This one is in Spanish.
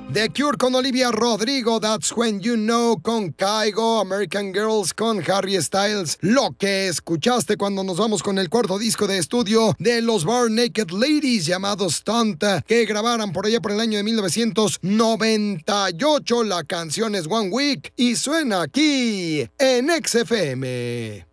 The Cure con Olivia Rodrigo, That's When You Know con Kygo, American Girls con Harry Styles. Lo que escuchaste cuando nos vamos con el cuarto disco de estudio de los Bare Naked Ladies llamado Stunt, que grabaran por allá por el año de 1998. La canción es One Week y suena aquí en XFM.